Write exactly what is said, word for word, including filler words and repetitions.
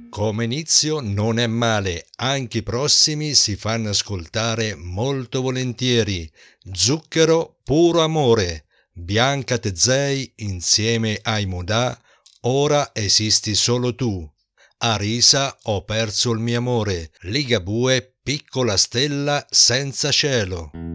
Come inizio non è male, anche i prossimi si fanno ascoltare molto volentieri. Zucchero, puro amore, Bianca Tezzei insieme ai Modà, ora esisti solo tu. Arisa, ho perso il mio amore, Ligabue, piccola stella senza cielo.